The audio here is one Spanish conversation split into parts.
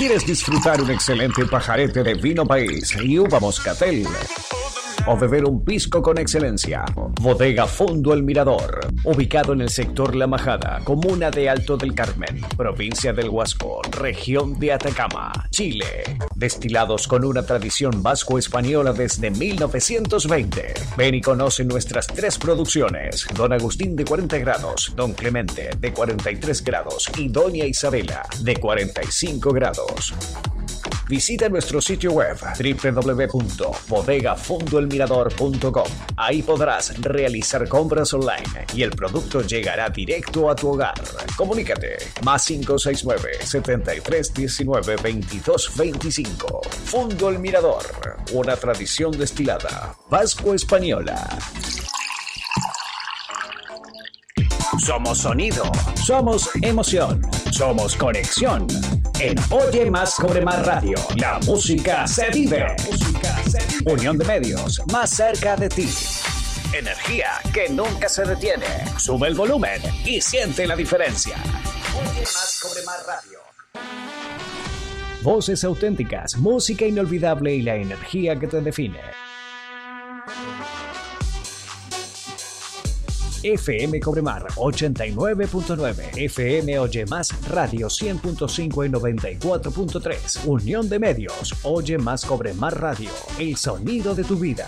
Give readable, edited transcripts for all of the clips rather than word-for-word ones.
¿Quieres disfrutar un excelente pajarete de vino país y uva moscatel? ¿O beber un pisco con excelencia? Bodega Fondo El Mirador, ubicado en el sector La Majada, comuna de Alto del Carmen, provincia del Huasco, región de Atacama, Chile. Destilados con una tradición vasco-española desde 1920. Ven y conoce nuestras 3 producciones: Don Agustín de 40 grados, Don Clemente de 43 grados y Doña Isabela de 45 grados. Visita nuestro sitio web www.bodegafondoelmirador.com. Ahí podrás realizar compras online y el producto llegará directo a tu hogar. Comunícate más 569-7319-2225. Fondo El Mirador, una tradición destilada vasco-española. Somos sonido, somos emoción, somos conexión. En Oye Más Cobre Más Radio, la música se vive. Unión de medios, más cerca de ti. Energía que nunca se detiene. Sube el volumen y siente la diferencia. Oye Más Cobre Más Radio. Voces auténticas, música inolvidable y la energía que te define. FM Cobremar 89.9, FM Oye Más Radio 100.5 y 94.3. Unión de medios, Oye Más Cobremar Radio, el sonido de tu vida.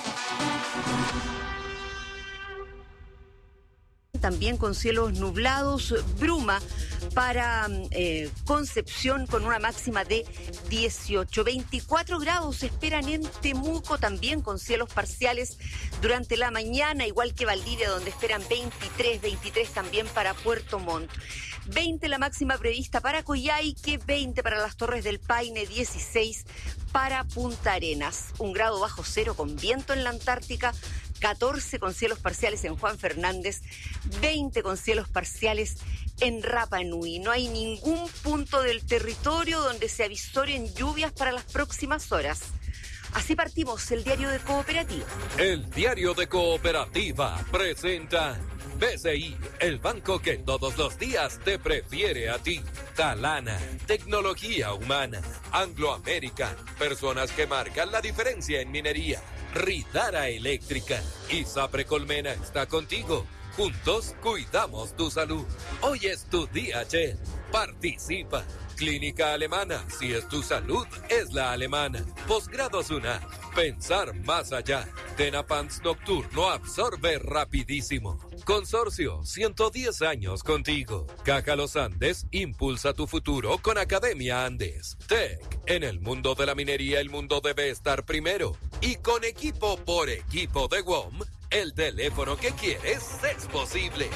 También con cielos nublados, bruma para Concepción con una máxima de 18. 24 grados se esperan en Temuco, también con cielos parciales durante la mañana, igual que Valdivia, donde esperan 23 también para Puerto Montt. 20 la máxima prevista para Coyhaique, 20 para las Torres del Paine, 16 para Punta Arenas. 1 grado bajo cero con viento en la Antártica, 14 con cielos parciales en Juan Fernández, 20 con cielos parciales en Rapa Nui. No hay ningún punto del territorio donde se avisoren lluvias para las próximas horas. Así partimos el diario de Cooperativa. El diario de Cooperativa presenta BCI, el banco que todos los días te prefiere a ti. Talana, tecnología humana. Anglo American, personas que marcan la diferencia en minería. Ridara Eléctrica y Sapre Colmena está contigo. Juntos cuidamos tu salud. Hoy es tu día, Che. Participa. Clínica Alemana, si es tu salud, es la alemana. Posgrado SUNA, pensar más allá. Tenapants Nocturno absorbe rapidísimo. Consorcio, 110 años contigo. Caja Los Andes, impulsa tu futuro con Academia Andes. Tech, en el mundo de la minería el mundo debe estar primero. Y con equipo por equipo de WOM, el teléfono que quieres es posible.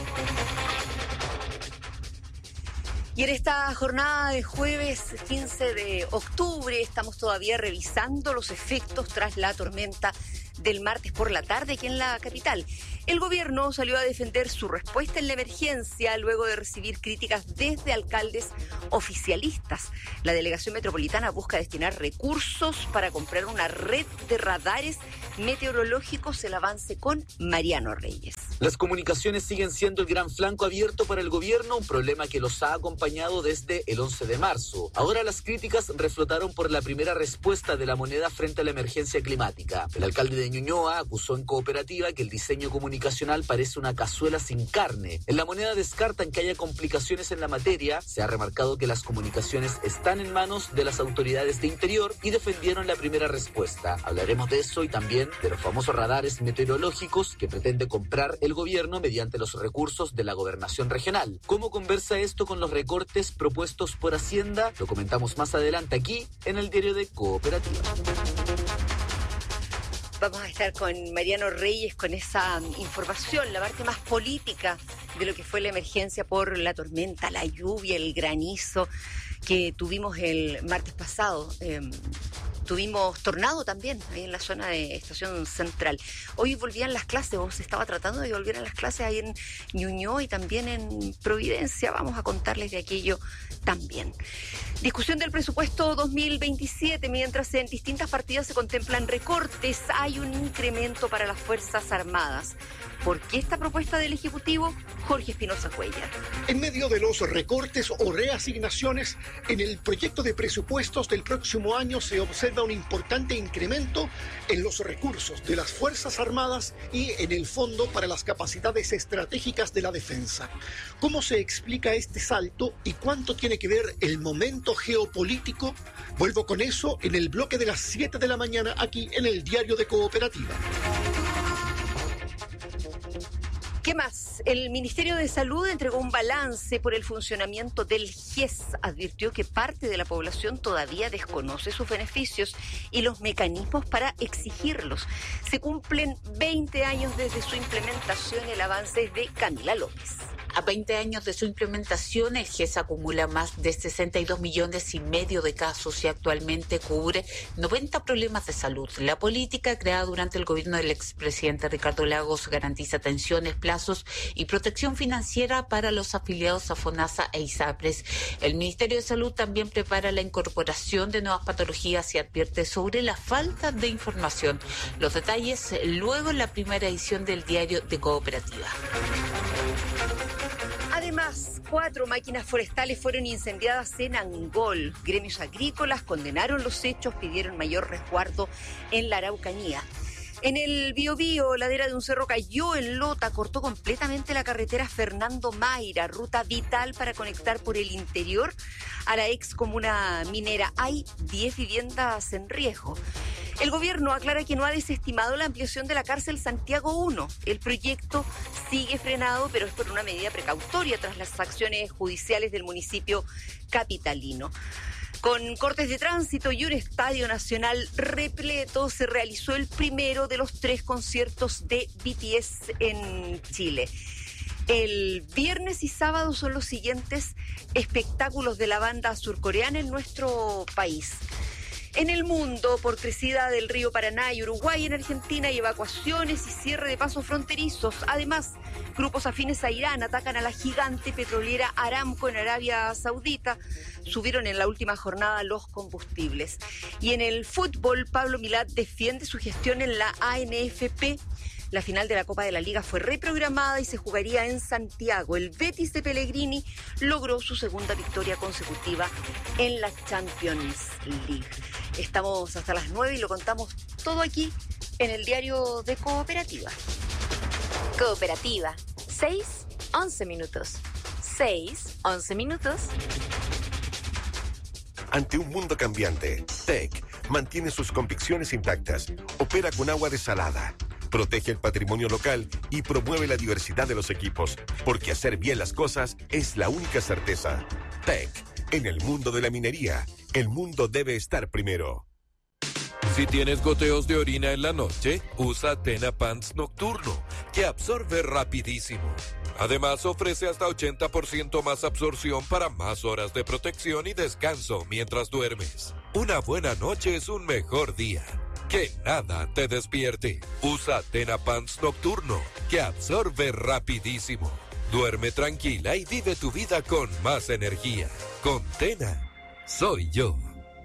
Y en esta jornada de jueves 15 de octubre estamos todavía revisando los efectos tras la tormenta del martes por la tarde aquí en la capital. El gobierno salió a defender su respuesta en la emergencia luego de recibir críticas desde alcaldes oficialistas. La delegación metropolitana busca destinar recursos para comprar una red de radares meteorológicos. El avance con Mariano Reyes. Las comunicaciones siguen siendo el gran flanco abierto para el gobierno, un problema que los ha acompañado desde el 11 de marzo. Ahora las críticas reflotaron por la primera respuesta de la moneda frente a la emergencia climática. El alcalde de Ñuñoa acusó en Cooperativa que el diseño comunicacional parece una cazuela sin carne. En la moneda descartan que haya complicaciones en la materia. Se ha remarcado que las comunicaciones están en manos de las autoridades de Interior y defendieron la primera respuesta. Hablaremos de eso y también de los famosos radares meteorológicos que pretende comprar el gobierno mediante los recursos de la gobernación regional. ¿Cómo conversa esto con los recortes propuestos por Hacienda? Lo comentamos más adelante aquí en el diario de Cooperativa. Vamos a estar con Mariano Reyes con esa información, la parte más política de lo que fue la emergencia por la tormenta, la lluvia, el granizo que tuvimos el martes pasado. Tuvimos tornado también ahí en la zona de Estación Central. Hoy volvían las clases, o se estaba tratando de volver a las clases ahí en Ñuñoa y también en Providencia. Vamos a contarles de aquello también. Discusión del presupuesto 2027. Mientras en distintas partidas se contemplan recortes, hay un incremento para las Fuerzas Armadas. ¿Por qué esta propuesta del Ejecutivo? Jorge Espinosa Cuellar. En medio de los recortes o reasignaciones, en el proyecto de presupuestos del próximo año se observa un importante incremento en los recursos de las Fuerzas Armadas y en el Fondo para las Capacidades Estratégicas de la Defensa. ¿Cómo se explica este salto y cuánto tiene que ver el momento geopolítico? Vuelvo con eso en el bloque de las 7 de la mañana aquí en el Diario de Cooperativa. ¿Qué más? El Ministerio de Salud entregó un balance por el funcionamiento del GES. Advirtió que parte de la población todavía desconoce sus beneficios y los mecanismos para exigirlos. Se cumplen 20 años desde su implementación. El avance es de Camila López. A 20 años de su implementación, el GES acumula más de 62,5 millones de casos y actualmente cubre 90 problemas de salud. La política creada durante el gobierno del expresidente Ricardo Lagos garantiza atenciones, plazos y protección financiera para los afiliados a FONASA e ISAPRES. El Ministerio de Salud también prepara la incorporación de nuevas patologías y advierte sobre la falta de información. Los detalles luego en la primera edición del Diario de Cooperativa. Además, 4 máquinas forestales fueron incendiadas en Angol. Gremios agrícolas condenaron los hechos, pidieron mayor resguardo en la Araucanía. En el Biobío, ladera de un cerro cayó en Lota, cortó completamente la carretera Fernando Mayra, ruta vital para conectar por el interior a la ex comuna minera. Hay 10 viviendas en riesgo. El gobierno aclara que no ha desestimado la ampliación de la cárcel Santiago 1. El proyecto sigue frenado, pero es por una medida precautoria tras las acciones judiciales del municipio capitalino. Con cortes de tránsito y un estadio nacional repleto, se realizó el primero de los 3 conciertos de BTS en Chile. El viernes y sábado son los siguientes espectáculos de la banda surcoreana en nuestro país. En el mundo, por crecida del río Paraná y Uruguay en Argentina, hay evacuaciones y cierre de pasos fronterizos. Además, grupos afines a Irán atacan a la gigante petrolera Aramco en Arabia Saudita. Subieron en la última jornada los combustibles. Y en el fútbol, Pablo Milad defiende su gestión en la ANFP. La final de la Copa de la Liga fue reprogramada y se jugaría en Santiago. El Betis de Pellegrini logró su segunda victoria consecutiva en la Champions League. Estamos hasta las 9 y lo contamos todo aquí en el Diario de Cooperativa. Cooperativa, 6:11 minutos. 6:11 minutos. Ante un mundo cambiante, TEC mantiene sus convicciones intactas, opera con agua desalada, protege el patrimonio local y promueve la diversidad de los equipos, porque hacer bien las cosas es la única certeza. TEC, en el mundo de la minería, el mundo debe estar primero. Si tienes goteos de orina en la noche, usa Tena Pants Nocturno, que absorbe rapidísimo. Además, ofrece hasta 80% más absorción para más horas de protección y descanso mientras duermes. Una buena noche es un mejor día. Que nada te despierte. Usa Tena Pants Nocturno, que absorbe rapidísimo. Duerme tranquila y vive tu vida con más energía. Con Tena, soy yo.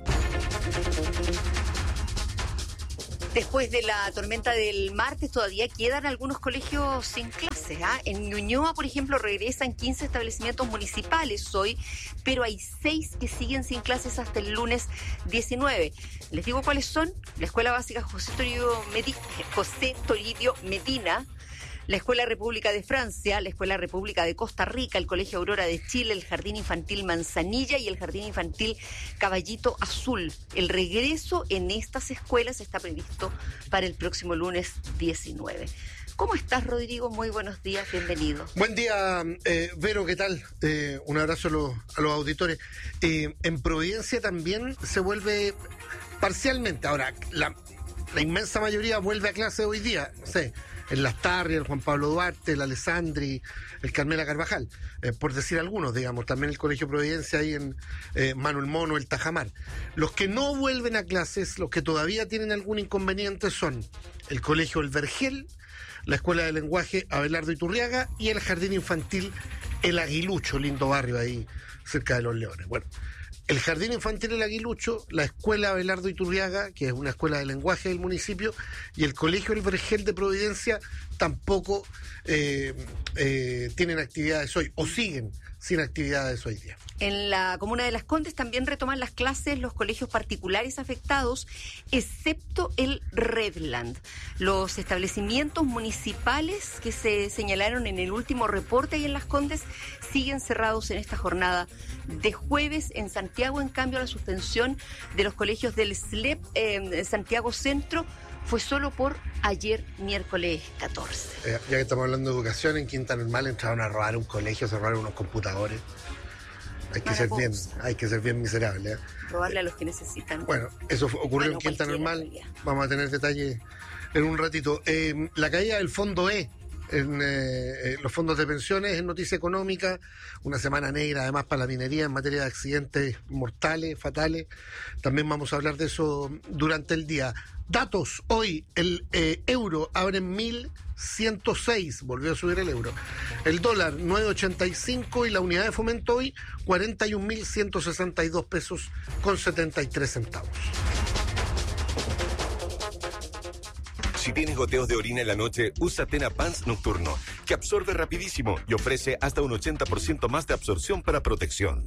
Después de la tormenta del martes todavía quedan algunos colegios sin clases. En Ñuñoa, por ejemplo, regresan 15 establecimientos municipales hoy, pero hay 6 que siguen sin clases hasta el lunes 19. Les digo cuáles son: la Escuela Básica José Toribio Medina, la Escuela República de Francia, la Escuela República de Costa Rica, el Colegio Aurora de Chile, el Jardín Infantil Manzanilla y el Jardín Infantil Caballito Azul. El regreso en estas escuelas está previsto para el próximo lunes 19. ¿Cómo estás, Rodrigo? Muy buenos días, bienvenido. Buen día, Vero, ¿qué tal? Un abrazo a los auditores. En Providencia también se vuelve parcialmente. Ahora, la inmensa mayoría vuelve a clase hoy día, sí. en Las Tarrias, el Juan Pablo Duarte, el Alessandri, el Carmela Carvajal, por decir algunos, digamos, también el Colegio Providencia ahí en Manuel Mono, el Tajamar. Los que no vuelven a clases, los que todavía tienen algún inconveniente son el Colegio El Vergel, la Escuela de Lenguaje Abelardo Iturriaga y el Jardín Infantil El Aguilucho, lindo barrio ahí cerca de Los Leones. Bueno, el Jardín Infantil El Aguilucho, la Escuela Abelardo Iturriaga, que es una escuela de lenguaje del municipio, y el Colegio El Vergel de Providencia tampoco tienen actividades hoy, o siguen sin actividades hoy día. En la comuna de Las Condes también retoman las clases los colegios particulares afectados, excepto el Redland. Los establecimientos municipales que se señalaron en el último reporte ahí en Las Condes siguen cerrados en esta jornada de jueves. En Santiago, en cambio, la suspensión de los colegios del SLEP en Santiago Centro fue solo por ayer, miércoles 14. Ya que estamos hablando de educación, en Quinta Normal entraron a robar un colegio, se robaron unos computadores. Hay que ser bien miserable, ¿eh? Robarle a los que necesitan. Bueno, eso ocurrió en Quinta Normal. Vamos a tener detalles en un ratito. La caída del Fondo E en los fondos de pensiones en noticia económica, una semana negra además para la minería en materia de accidentes mortales, fatales. También vamos a hablar de eso durante el día. Datos, hoy el euro abre en 1.106, volvió a subir el euro. El dólar 9.85 y la unidad de fomento hoy 41.162 pesos con 73 centavos. Si tienes goteos de orina en la noche, usa Tena Pants Nocturno, que absorbe rapidísimo y ofrece hasta un 80% más de absorción para protección.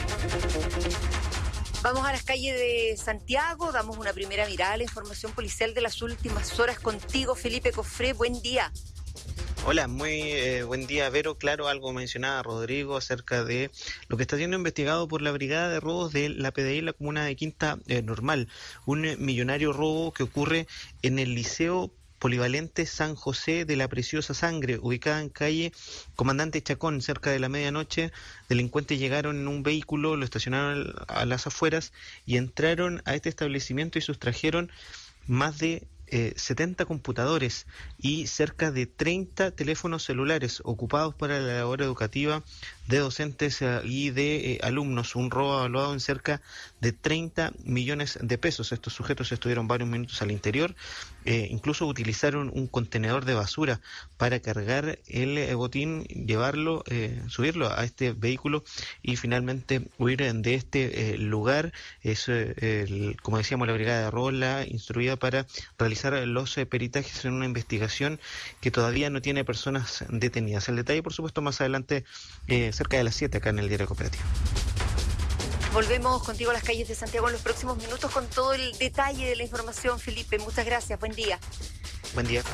Vamos a las calles de Santiago, damos una primera mirada a la información policial de las últimas horas contigo, Felipe Cofré. Buen día. Hola, muy buen día, Vero. Claro, algo mencionaba Rodrigo acerca de lo que está siendo investigado por la Brigada de Robos de la PDI en la comuna de Quinta Normal. Un millonario robo que ocurre en el Liceo Polivalente San José de la Preciosa Sangre, ubicada en calle Comandante Chacón, cerca de la medianoche. Delincuentes llegaron en un vehículo, lo estacionaron a las afueras y entraron a este establecimiento y sustrajeron más de 70 computadores y cerca de 30 teléfonos celulares ocupados para la labor educativa de docentes y de alumnos. Un robo evaluado en cerca de 30 millones de pesos. Estos sujetos estuvieron varios minutos al interior, incluso utilizaron un contenedor de basura para cargar el botín, llevarlo, subirlo a este vehículo y finalmente huir de este lugar. Es, como decíamos, la Brigada de Robo la instruida para realizar los peritajes en una investigación que todavía no tiene personas detenidas. El detalle, por supuesto, más adelante, cerca de las 7 acá en el Diario Cooperativo. Volvemos contigo a las calles de Santiago en los próximos minutos con todo el detalle de la información, Felipe. Muchas gracias. Buen día. Buen día.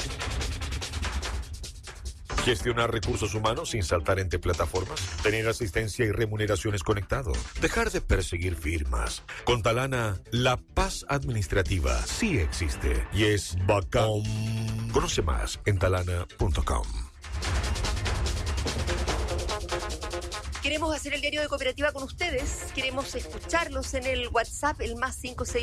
Gestionar recursos humanos sin saltar entre plataformas. Tener asistencia y remuneraciones conectado. Dejar de perseguir firmas. Con Talana, la paz administrativa sí existe y es bacán. Conoce más en talana.com. Queremos hacer el diario de Cooperativa con ustedes, queremos escucharlos en el WhatsApp, el más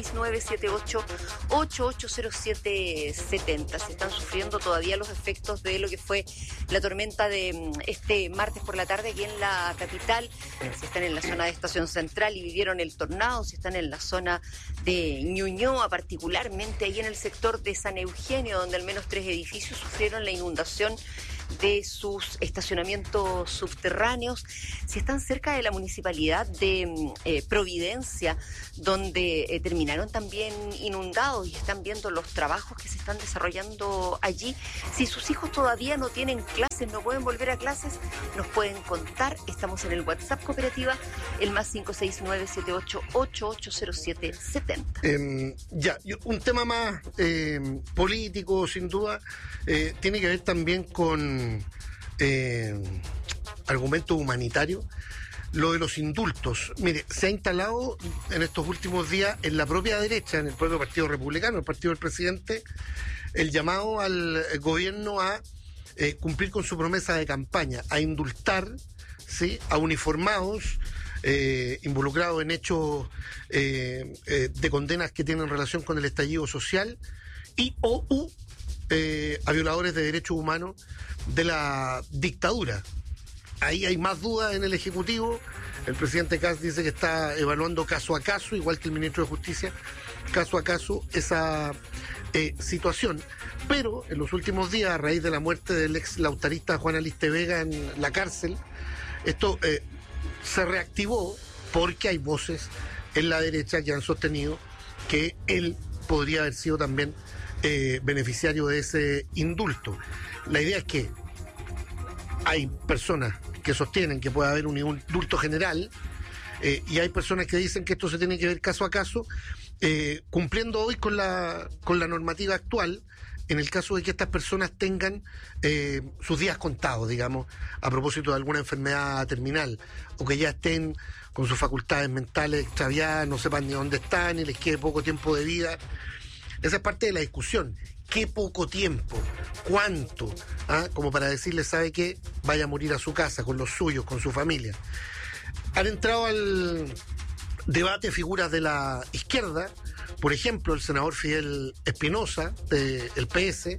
569-78-880770. Se están sufriendo todavía los efectos de lo que fue la tormenta de este martes por la tarde aquí en la capital. Si están en la zona de Estación Central y vivieron el tornado, si están en la zona de Ñuñoa, particularmente ahí en el sector de San Eugenio, donde al menos 3 edificios sufrieron la inundación de sus estacionamientos subterráneos, si están cerca de la municipalidad de Providencia, donde terminaron también inundados y están viendo los trabajos que se están desarrollando allí. Si sus hijos todavía no tienen clases, no pueden volver a clases, nos pueden contar. Estamos en el WhatsApp Cooperativa, el más 569-78-880770. Ya, un tema más político, sin duda, tiene que ver también con argumento humanitario, lo de los indultos. Mire, se ha instalado en estos últimos días en la propia derecha, en el propio Partido Republicano, el partido del presidente, el llamado al gobierno a cumplir con su promesa de campaña, a indultar, ¿sí?, a uniformados involucrados en hechos de condenas que tienen relación con el estallido social y a violadores de derechos humanos de la dictadura. Ahí hay más dudas en el Ejecutivo. El presidente Kast dice que está evaluando caso a caso, igual que el ministro de Justicia, caso a caso esa situación. Pero en los últimos días, a raíz de la muerte del ex lautarista Juan Aliste Vega en la cárcel, esto se reactivó porque hay voces en la derecha que han sostenido que él podría haber sido también beneficiario de ese indulto. La idea es que hay personas que sostienen que puede haber un indulto general y hay personas que dicen que esto se tiene que ver caso a caso, cumpliendo hoy con la normativa actual, en el caso de que estas personas tengan sus días contados, digamos, a propósito de alguna enfermedad terminal, o que ya estén con sus facultades mentales extraviadas, no sepan ni dónde están, y les quede poco tiempo de vida. Esa es parte de la discusión. ¿Qué poco tiempo? ¿Cuánto? Como para decirle, ¿sabe qué? Vaya a morir a su casa, con los suyos, con su familia. Han entrado al debate figuras de la izquierda, por ejemplo, el senador Fidel Espinosa, del PS,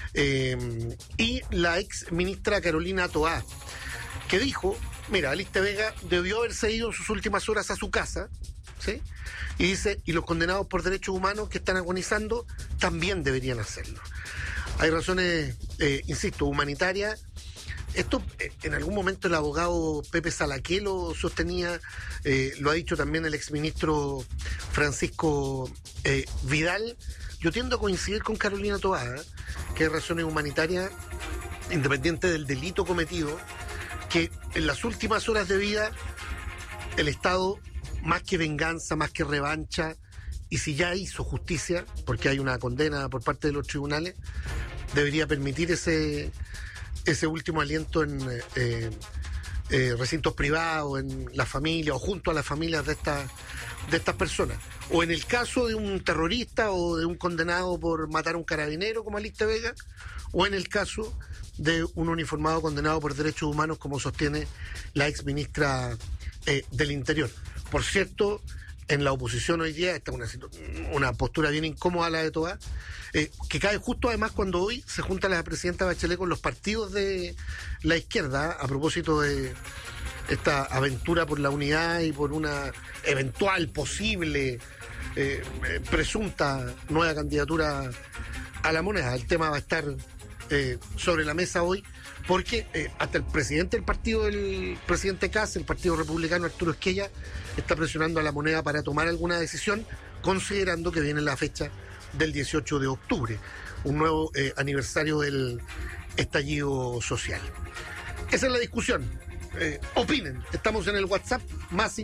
y la ex ministra Carolina Toá, que dijo, mira, Aliste Vega debió haberse ido en sus últimas horas a su casa, ¿sí? Y dice, y los condenados por derechos humanos que están agonizando también deberían hacerlo. Hay razones, insisto, humanitarias. Esto en algún momento el abogado Pepe Salaqué lo sostenía, lo ha dicho también el exministro Francisco Vidal. Yo tiendo a coincidir con Carolina Toá, que hay razones humanitarias, independiente del delito cometido, que en las últimas horas de vida el Estado, más que venganza, más que revancha, y si ya hizo justicia, porque hay una condena por parte de los tribunales, debería permitir ese último aliento en recintos privados, en la familia o junto a las familias de estas personas. O en el caso de un terrorista o de un condenado por matar a un carabinero como Aliste Vega, o en el caso de un uniformado condenado por derechos humanos, como sostiene la ex ministra del Interior. Por cierto, en la oposición hoy día está una postura bien incómoda la de Toá, que cae justo además cuando hoy se junta la presidenta Bachelet con los partidos de la izquierda a propósito de esta aventura por la unidad y por una eventual, posible, presunta nueva candidatura a la moneda. El tema va a estar sobre la mesa hoy porque hasta el presidente del partido del presidente Kast, el Partido Republicano Arturo Esquella, está presionando a la moneda para tomar alguna decisión, considerando que viene la fecha del 18 de octubre, un nuevo aniversario del estallido social. Esa es la discusión. Opinen. Estamos en el WhatsApp más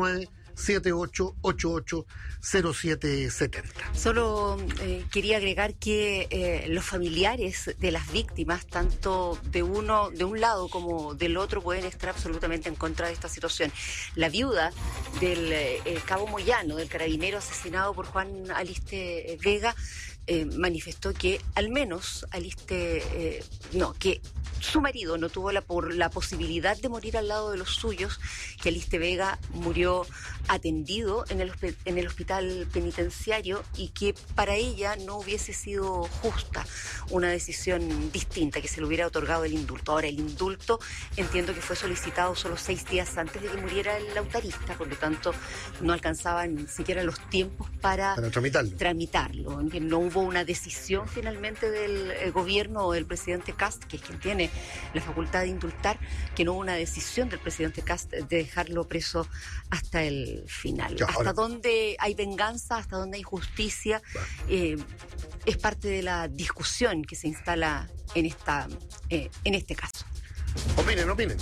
569-7888-0770. Solo quería agregar que los familiares de las víctimas, tanto de un lado como del otro, pueden estar absolutamente en contra de esta situación. La viuda del cabo Moyano, del carabinero asesinado por Juan Aliste Vega, manifestó que al menos que su marido no tuvo la posibilidad de morir al lado de los suyos, que Aliste Vega murió atendido en el hospital penitenciario y que para ella no hubiese sido justa una decisión distinta, que se le hubiera otorgado el indulto. Ahora, el indulto entiendo que fue solicitado solo 6 días antes de que muriera el lautarista, por lo tanto no alcanzaban ni siquiera los tiempos para tramitarlo. No hubo una decisión finalmente del gobierno o del presidente Kast, que es quien tiene la facultad de indultar, que no hubo una decisión del presidente Kast de dejarlo preso hasta el final. Hasta dónde hay venganza, hasta dónde hay justicia, es parte de la discusión que se instala en este caso. Opinen.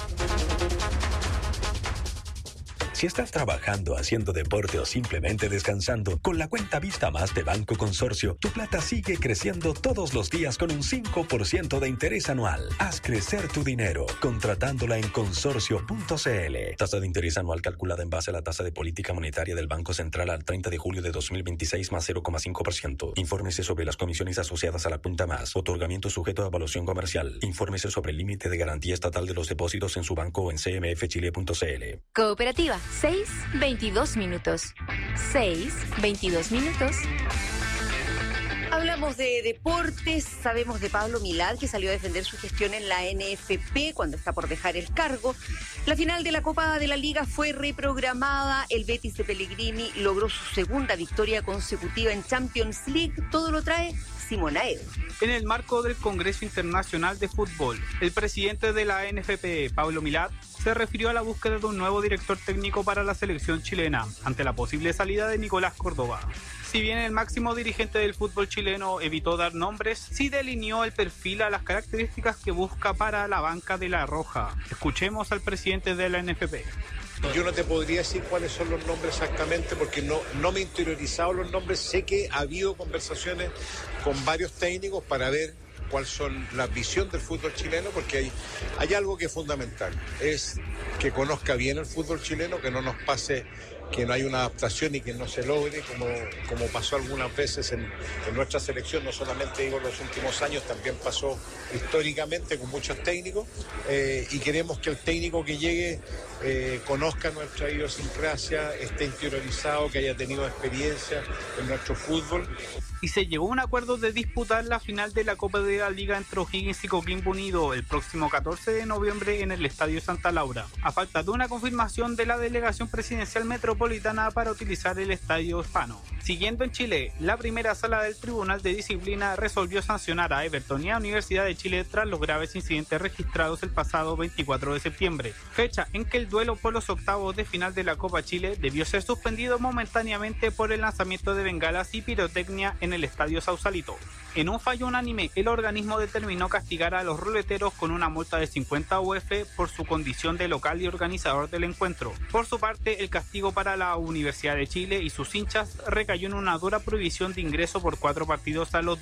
Si estás trabajando, haciendo deporte o simplemente descansando, con la cuenta Vista Más de Banco Consorcio, tu plata sigue creciendo todos los días con un 5% de interés anual. Haz crecer tu dinero contratándola en consorcio.cl. Tasa de interés anual calculada en base a la tasa de política monetaria del Banco Central al 30 de julio de 2026 más 0,5%. Infórmese sobre las comisiones asociadas a la cuenta Más. Otorgamiento sujeto a evaluación comercial. Infórmese sobre el límite de garantía estatal de los depósitos en su banco o en cmfchile.cl. Cooperativa. 6:22 minutos. 6:22 minutos. Hablamos de deportes, sabemos de Pablo Milad, que salió a defender su gestión en la NFP cuando está por dejar el cargo. La final de la Copa de la Liga fue reprogramada. El Betis de Pellegrini logró su segunda victoria consecutiva en Champions League. Todo lo trae Simón Aedo. En el marco del Congreso Internacional de Fútbol, el presidente de la NFP, Pablo Milad, se refirió a la búsqueda de un nuevo director técnico para la selección chilena, ante la posible salida de Nicolás Córdoba. Si bien el máximo dirigente del fútbol chileno evitó dar nombres, sí delineó el perfil a las características que busca para la banca de La Roja. Escuchemos al presidente de la NFP. Yo no te podría decir cuáles son los nombres exactamente porque no me he interiorizado los nombres. Sé que ha habido conversaciones con varios técnicos para ver cuál son la visión del fútbol chileno, porque hay algo que es fundamental, es que conozca bien el fútbol chileno, que no nos pase que no hay una adaptación y que no se logre, como pasó algunas veces en nuestra selección, no solamente digo en los últimos años, también pasó históricamente con muchos técnicos, y queremos que el técnico que llegue conozca nuestra idiosincrasia, esté interiorizado, que haya tenido experiencia en nuestro fútbol. Y se llegó a un acuerdo de disputar la final de la Copa de la Liga entre O'Higgins y Coquimbo Unido el próximo 14 de noviembre en el Estadio Santa Laura, a falta de una confirmación de la delegación presidencial metropolitana para utilizar el Estadio Hispano. Siguiendo en Chile, la primera sala del Tribunal de Disciplina resolvió sancionar a Everton y a Universidad de Chile tras los graves incidentes registrados el pasado 24 de septiembre, fecha en que el duelo por los octavos de final de la Copa Chile debió ser suspendido momentáneamente por el lanzamiento de bengalas y pirotecnia en el Estadio Sausalito. En un fallo unánime, el organismo determinó castigar a los ruleteros con una multa de 50 UF por su condición de local y organizador del encuentro. Por su parte, el castigo para la Universidad de Chile y sus hinchas recayó en una dura prohibición de ingreso por 4 partidos a los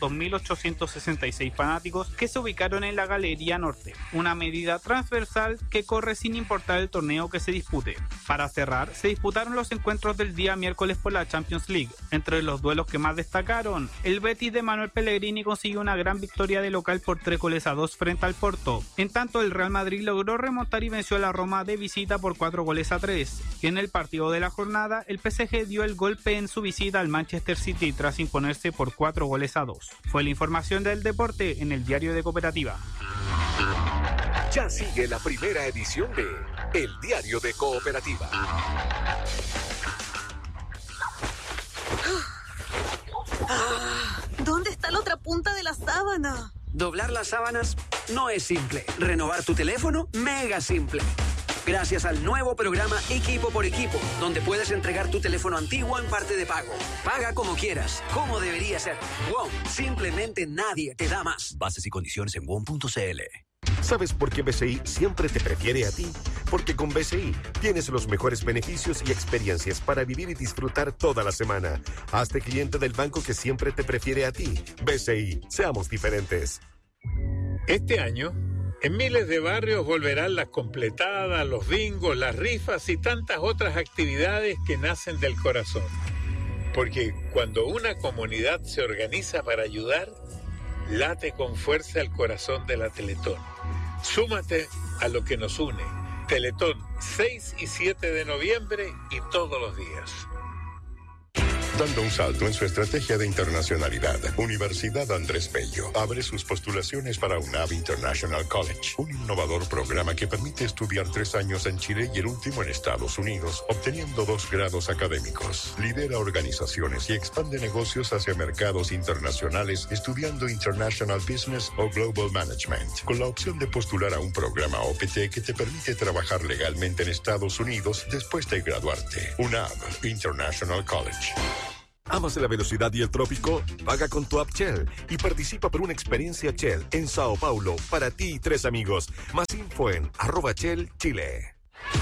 2.866 fanáticos que se ubicaron en la Galería Norte, una medida transversal que corre sin importar el torneo que se dispute. Para cerrar, se disputaron los encuentros del día miércoles por la Champions League. Entre los duelos que más destacaron, el Betis de Manuel Pellegrini consiguió una gran victoria de local por 3-2 frente al Porto. En tanto, el Real Madrid logró remontar y venció a la Roma de visita por 4-3. Y en el partido de la jornada, el PSG dio el golpe en su visita al Manchester City tras imponerse por 4-2. Fue la información del deporte en el Diario de Cooperativa. Ya sigue la primera edición de El Diario de Cooperativa. ¿Dónde está la otra punta de la sábana? Doblar las sábanas no es simple. Renovar tu teléfono, mega simple. Gracias al nuevo programa Equipo por Equipo, donde puedes entregar tu teléfono antiguo en parte de pago. Paga como quieras, como debería ser. WOM, simplemente nadie te da más. Bases y condiciones en WOM.cl. ¿Sabes por qué BCI siempre te prefiere a ti? Porque con BCI tienes los mejores beneficios y experiencias para vivir y disfrutar toda la semana. Hazte cliente del banco que siempre te prefiere a ti. BCI, seamos diferentes. Este año, en miles de barrios volverán las completadas, los bingos, las rifas y tantas otras actividades que nacen del corazón. Porque cuando una comunidad se organiza para ayudar, late con fuerza el corazón de la Teletón. Súmate a lo que nos une. Teletón, 6 y 7 de noviembre y todos los días. Dando un salto en su estrategia de internacionalidad, Universidad Andrés Bello abre sus postulaciones para UNAV International College, un innovador programa que permite estudiar 3 años en Chile y el último en Estados Unidos, obteniendo 2 grados académicos. Lidera organizaciones y expande negocios hacia mercados internacionales estudiando International Business o Global Management, con la opción de postular a un programa OPT que te permite trabajar legalmente en Estados Unidos después de graduarte. UNAV International College. ¿Amas la velocidad y el trópico? Paga con tu app Shell y participa por una experiencia Shell en Sao Paulo para ti y 3 amigos. Más info en @Shell Chile.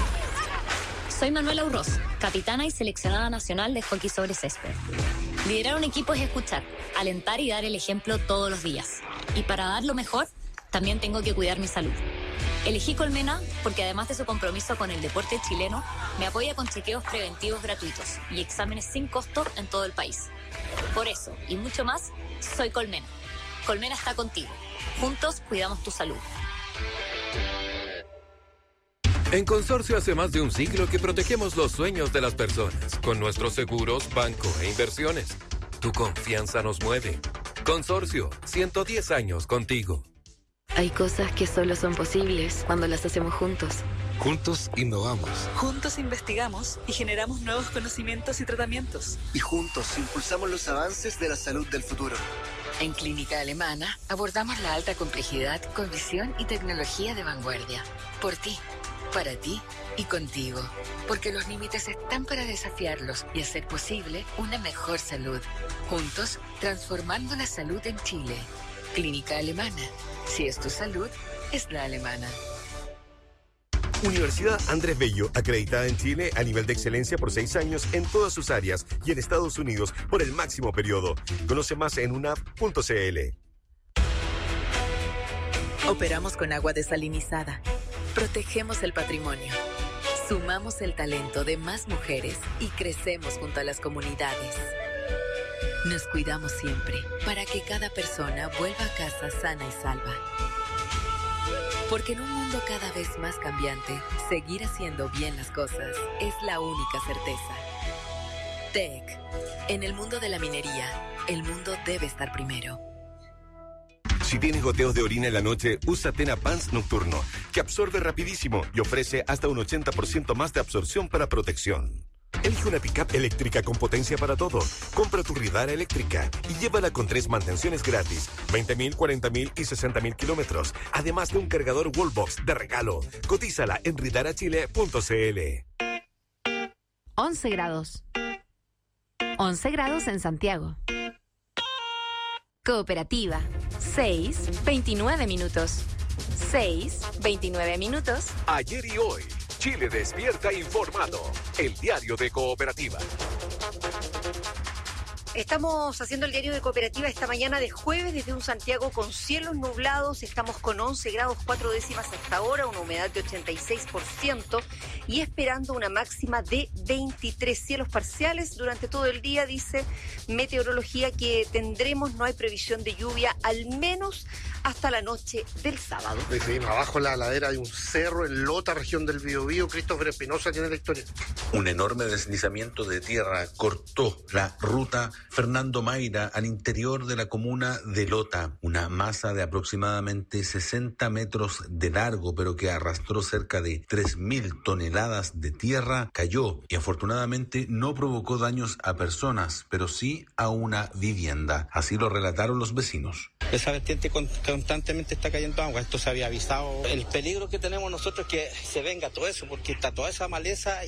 Soy Manuela Urroz, capitana y seleccionada nacional de hockey sobre césped. Liderar un equipo es escuchar, alentar y dar el ejemplo todos los días. Y para dar lo mejor, también tengo que cuidar mi salud. Elegí Colmena porque además de su compromiso con el deporte chileno, me apoya con chequeos preventivos gratuitos y exámenes sin costo en todo el país. Por eso, y mucho más, soy Colmena. Colmena está contigo. Juntos cuidamos tu salud. En Consorcio hace más de un siglo que protegemos los sueños de las personas con nuestros seguros, banco e inversiones. Tu confianza nos mueve. Consorcio, 110 años contigo. Hay cosas que solo son posibles cuando las hacemos juntos. Juntos innovamos. Juntos investigamos y generamos nuevos conocimientos y tratamientos. Y juntos impulsamos los avances de la salud del futuro. En Clínica Alemana abordamos la alta complejidad con visión y tecnología de vanguardia. Por ti, para ti y contigo. Porque los límites están para desafiarlos y hacer posible una mejor salud. Juntos, transformando la salud en Chile. Clínica Alemana. Si es tu salud, es la alemana. Universidad Andrés Bello, acreditada en Chile a nivel de excelencia por 6 años en todas sus áreas y en Estados Unidos por el máximo periodo. Conoce más en unap.cl. Operamos con agua desalinizada. Protegemos el patrimonio. Sumamos el talento de más mujeres y crecemos junto a las comunidades. Nos cuidamos siempre para que cada persona vuelva a casa sana y salva. Porque en un mundo cada vez más cambiante, seguir haciendo bien las cosas es la única certeza. TEC. En el mundo de la minería, el mundo debe estar primero. Si tienes goteos de orina en la noche, usa Tena Pants Nocturno, que absorbe rapidísimo y ofrece hasta un 80% más de absorción para protección. Elige una pickup eléctrica con potencia para todo. Compra tu Ridara eléctrica y llévala con 3 mantenciones gratis, 20.000, 40.000 y 60.000 kilómetros, además de un cargador Wallbox de regalo. Cotízala en ridarachile.cl. 11 grados. 11 grados en Santiago. Cooperativa. 6:29 minutos. 6:29 minutos. Ayer y hoy, Chile despierta informado. El diario de Cooperativa. Estamos haciendo el diario de Cooperativa esta mañana de jueves desde un Santiago con cielos nublados. Estamos con 11 grados 4 décimas hasta ahora, una humedad de 86% y esperando una máxima de 23 cielos parciales durante todo el día, dice Meteorología, que tendremos, no hay previsión de lluvia, al menos hasta la noche del sábado. Seguimos abajo la ladera de un cerro en Lota, región del Biobío. Christopher Espinosa tiene la historia. Un enorme deslizamiento de tierra cortó la ruta Fernando Mayra al interior de la comuna de Lota. Una masa de aproximadamente 60 metros de largo, pero que arrastró cerca de 3.000 toneladas de tierra, cayó y afortunadamente no provocó daños a personas, pero sí a una vivienda. Así lo relataron los vecinos. Esa vertiente constantemente está cayendo agua, esto se había avisado. El peligro que tenemos nosotros es que se venga todo eso, porque está toda esa maleza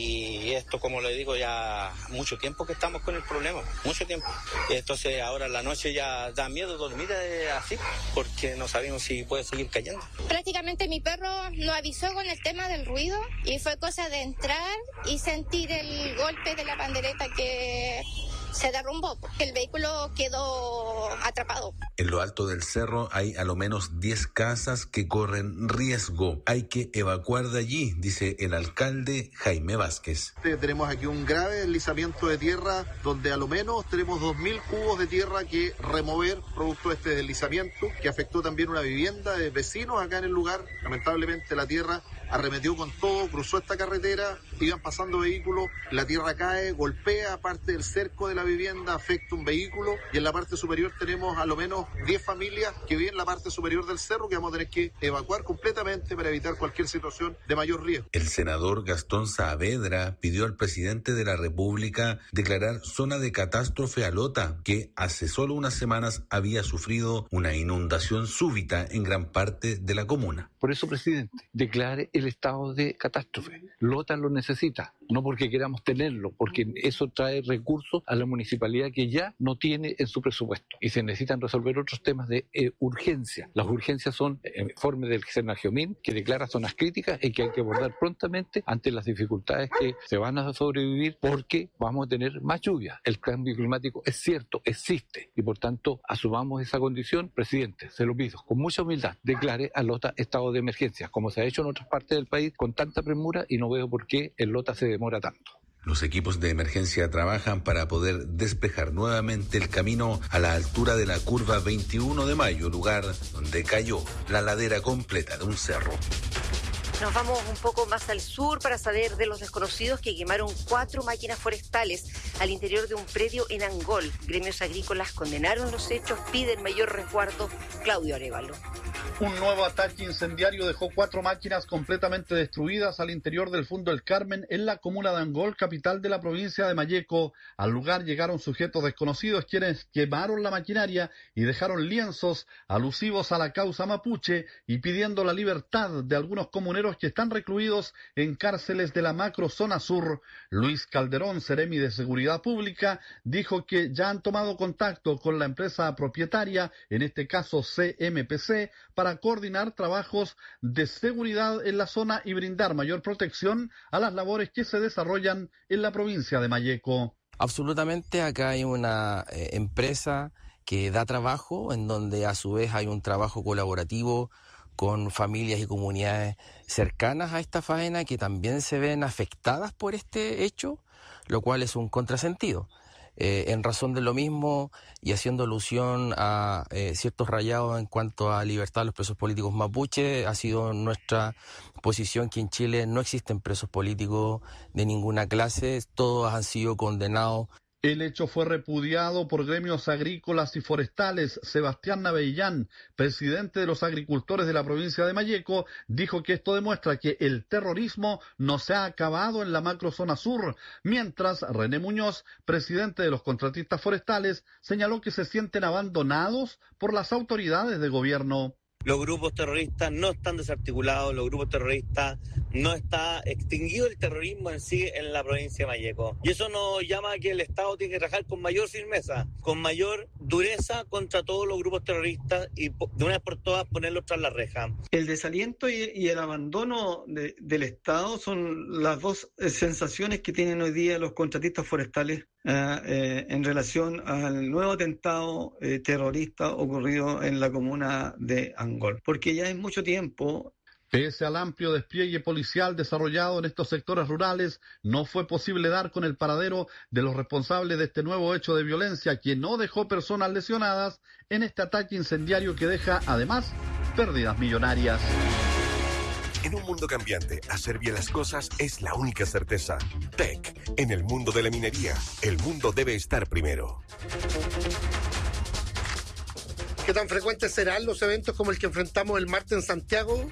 y esto, como le digo, ya mucho tiempo que estamos con el problema, mucho tiempo. Entonces ahora en la noche ya da miedo dormir así, porque no sabemos si puede seguir cayendo. Prácticamente mi perro nos avisó con el tema del ruido y fue cosa de entrar y sentir el golpe de la pandereta que se derrumbó. El vehículo quedó atrapado. En lo alto del cerro hay a lo menos 10 casas que corren riesgo. Hay que evacuar de allí, dice el alcalde Jaime Vázquez. Tenemos aquí un grave deslizamiento de tierra donde a lo menos tenemos 2.000 cubos de tierra que remover producto de este deslizamiento, que afectó también una vivienda de vecinos acá en el lugar. Lamentablemente la tierra arremetió con todo, cruzó esta carretera, iban pasando vehículos, la tierra cae, golpea parte del cerco de la vivienda, afecta un vehículo y en la parte superior tenemos a lo menos 10 familias que viven en la parte superior del cerro que vamos a tener que evacuar completamente para evitar cualquier situación de mayor riesgo. El senador Gastón Saavedra pidió al presidente de la República declarar zona de catástrofe a Lota, que hace solo unas semanas había sufrido una inundación súbita en gran parte de la comuna. Por eso, presidente, declare el estado de catástrofe. Lota lo necesita, no porque queramos tenerlo, porque eso trae recursos a la municipalidad que ya no tiene en su presupuesto y se necesitan resolver otros temas de urgencia. Las urgencias son informe del Senagiomín que declara zonas críticas y que hay que abordar prontamente ante las dificultades que se van a sobrevivir porque vamos a tener más lluvia. El cambio climático es cierto, existe y por tanto asumamos esa condición. Presidente, se lo pido con mucha humildad, declare a Lota estado de emergencia, como se ha hecho en otras partes del país con tanta premura y no veo por qué en Lota se demora tanto. Los equipos de emergencia trabajan para poder despejar nuevamente el camino a la altura de la curva 21 de Mayo, lugar donde cayó la ladera completa de un cerro. Nos vamos un poco más al sur para saber de los desconocidos que quemaron 4 máquinas forestales al interior de un predio en Angol. Gremios agrícolas condenaron los hechos, piden mayor resguardo. Claudio Arévalo. Un nuevo ataque incendiario dejó 4 máquinas completamente destruidas al interior del Fundo El Carmen, en la comuna de Angol, capital de la provincia de Malleco. Al lugar llegaron sujetos desconocidos quienes quemaron la maquinaria y dejaron lienzos alusivos a la causa mapuche y pidiendo la libertad de algunos comuneros que están recluidos en cárceles de la macrozona sur. Luis Calderón, seremi de Seguridad Pública, dijo que ya han tomado contacto con la empresa propietaria, en este caso CMPC, para coordinar trabajos de seguridad en la zona y brindar mayor protección a las labores que se desarrollan en la provincia de Malleco. Absolutamente, acá hay una empresa que da trabajo, en donde a su vez hay un trabajo colaborativo con familias y comunidades cercanas a esta faena que también se ven afectadas por este hecho, lo cual es un contrasentido. En razón de lo mismo y haciendo alusión a ciertos rayados en cuanto a libertad de los presos políticos mapuche, ha sido nuestra posición que en Chile no existen presos políticos de ninguna clase, todos han sido condenados. El hecho fue repudiado por gremios agrícolas y forestales. Sebastián Navellán, presidente de los agricultores de la provincia de Malleco, dijo que esto demuestra que el terrorismo no se ha acabado en la macrozona sur, mientras René Muñoz, presidente de los contratistas forestales, señaló que se sienten abandonados por las autoridades de gobierno. Los grupos terroristas no están desarticulados, los grupos terroristas no está extinguido el terrorismo en sí en la provincia de Malleco. Y eso nos llama a que el Estado tiene que trabajar con mayor firmeza, con mayor dureza contra todos los grupos terroristas y de una vez por todas ponerlos tras la reja. El desaliento y el abandono del Estado son las dos sensaciones que tienen hoy día los contratistas forestales en relación al nuevo atentado terrorista ocurrido en la comuna de Angol, porque ya es mucho tiempo. Pese al amplio despliegue policial desarrollado en estos sectores rurales, no fue posible dar con el paradero de los responsables de este nuevo hecho de violencia que no dejó personas lesionadas en este ataque incendiario que deja además pérdidas millonarias. En un mundo cambiante, hacer bien las cosas es la única certeza. TEC, en el mundo de la minería, el mundo debe estar primero. ¿Qué tan frecuentes serán los eventos como el que enfrentamos el martes en Santiago?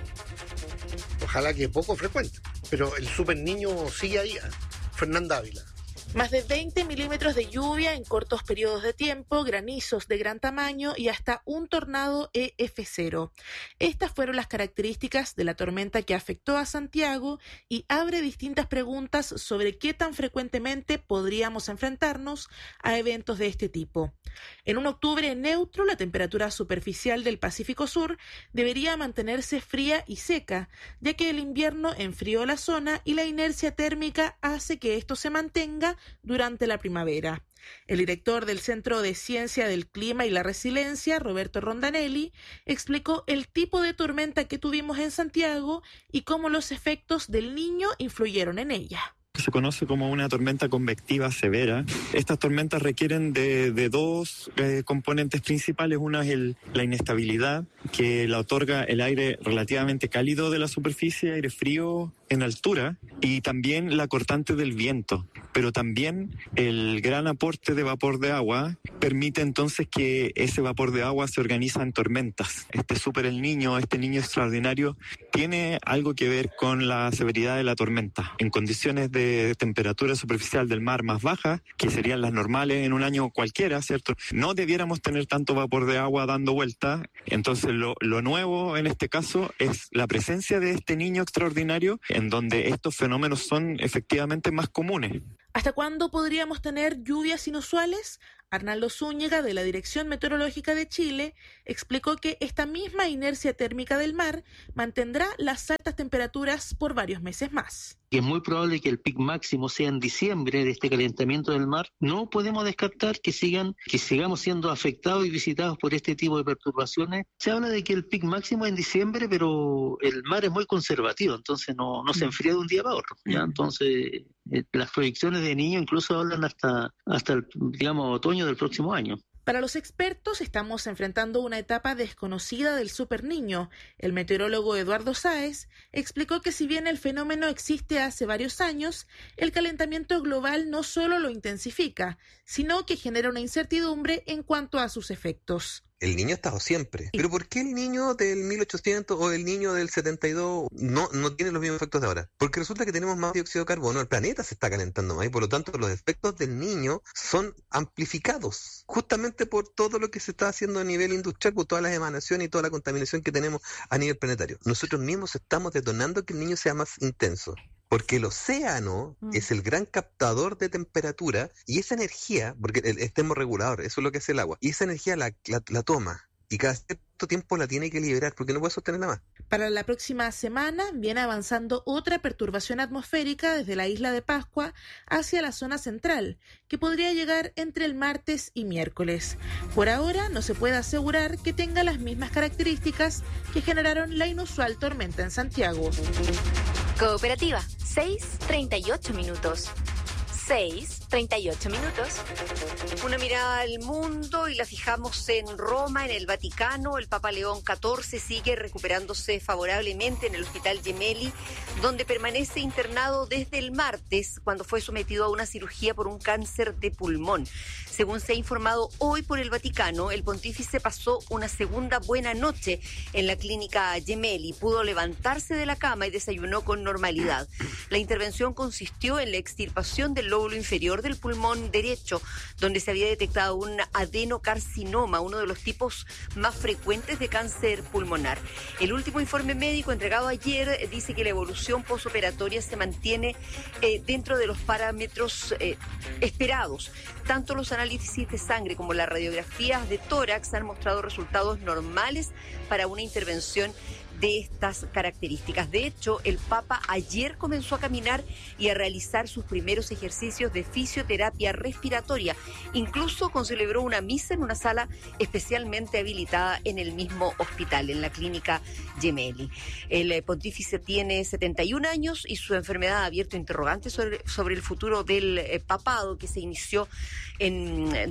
Ojalá que poco frecuente, pero el super niño sigue ahí. Fernanda Ávila. Más de 20 milímetros de lluvia en cortos periodos de tiempo, granizos de gran tamaño y hasta un tornado EF0. Estas fueron las características de la tormenta que afectó a Santiago y abre distintas preguntas sobre qué tan frecuentemente podríamos enfrentarnos a eventos de este tipo. En un octubre neutro, la temperatura superficial del Pacífico Sur debería mantenerse fría y seca, ya que el invierno enfrió la zona y la inercia térmica hace que esto se mantenga durante la primavera. El director del Centro de Ciencia del Clima y la Resiliencia, Roberto Rondanelli, explicó el tipo de tormenta que tuvimos en Santiago y cómo los efectos del Niño influyeron en ella. Se conoce como una tormenta convectiva severa. Estas tormentas requieren de dos componentes principales. Una es la inestabilidad, que la otorga el aire relativamente cálido de la superficie, aire frío en altura, y también la cortante del viento. Pero también el gran aporte de vapor de agua permite entonces que ese vapor de agua se organiza en tormentas. Este Super El Niño, este niño extraordinario, tiene algo que ver con la severidad de la tormenta. En condiciones de temperatura superficial del mar más baja, que serían las normales en un año cualquiera, ¿cierto? No debiéramos tener tanto vapor de agua dando vuelta. Entonces lo nuevo en este caso es la presencia de este niño extraordinario, en donde estos fenómenos son efectivamente más comunes. ¿Hasta cuándo podríamos tener lluvias inusuales? Arnaldo Zúñiga, de la Dirección Meteorológica de Chile, explicó que esta misma inercia térmica del mar mantendrá las altas temperaturas por varios meses más. Es muy probable que el pic máximo sea en diciembre de este calentamiento del mar. No podemos descartar que sigamos siendo afectados y visitados por este tipo de perturbaciones. Se habla de que el pic máximo es en diciembre, pero el mar es muy conservativo, entonces no se enfría de un día para otro, ¿ya? Entonces las proyecciones de Niño incluso hablan hasta el, digamos, otoño del próximo año. Para los expertos, estamos enfrentando una etapa desconocida del superniño. El meteorólogo Eduardo Sáez explicó que si bien el fenómeno existe hace varios años, el calentamiento global no solo lo intensifica, sino que genera una incertidumbre en cuanto a sus efectos. El niño ha estado siempre. ¿Pero por qué el niño del 1800 o el niño del 72 no tiene los mismos efectos de ahora? Porque resulta que tenemos más dióxido de carbono, el planeta se está calentando más y por lo tanto los efectos del niño son amplificados. Justamente por todo lo que se está haciendo a nivel industrial, por todas las emanaciones y toda la contaminación que tenemos a nivel planetario. Nosotros mismos estamos detonando que el niño sea más intenso. Porque el océano es el gran captador de temperatura y esa energía, porque es termorregulador, eso es lo que hace el agua, y esa energía la toma y cada cierto tiempo la tiene que liberar porque no puede sostenerla más. Para la próxima semana viene avanzando otra perturbación atmosférica desde la isla de Pascua hacia la zona central, que podría llegar entre el martes y miércoles. Por ahora no se puede asegurar que tenga las mismas características que generaron la inusual tormenta en Santiago. Cooperativa, 6:38 minutos. 6:38 minutos. Una mirada al mundo y la fijamos en Roma, en el Vaticano. El Papa León XIV sigue recuperándose favorablemente en el Hospital Gemelli, donde permanece internado desde el martes, cuando fue sometido a una cirugía por un cáncer de pulmón. Según se ha informado hoy por el Vaticano, el pontífice pasó una segunda buena noche en la clínica Gemelli. Pudo levantarse de la cama y desayunó con normalidad. La intervención consistió en la extirpación del lóbulo inferior del pulmón derecho, donde se había detectado un adenocarcinoma, uno de los tipos más frecuentes de cáncer pulmonar. El último informe médico entregado ayer dice que la evolución posoperatoria se mantiene dentro de los parámetros esperados. Tanto los análisis de sangre como las radiografías de tórax han mostrado resultados normales para una intervención de estas características. De hecho, el Papa ayer comenzó a caminar y a realizar sus primeros ejercicios de fisioterapia respiratoria. Incluso celebró una misa en una sala especialmente habilitada en el mismo hospital, en la clínica Gemelli. El pontífice tiene 71 años y su enfermedad ha abierto interrogantes sobre el futuro del papado, que se inició en